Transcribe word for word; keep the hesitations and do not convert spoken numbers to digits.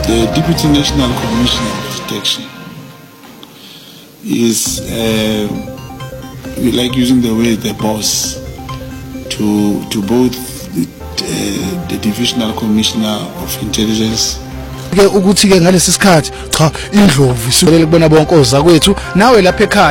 The Deputy National Commissioner of Detection is, uh, we like using the word the boss to to both the, uh, the Divisional Commissioner of Intelligence. Ke ukuthi ke ngalesi sikhathi cha indlovu isukele kubona bonke oza kwethu nawe lapha ekhaya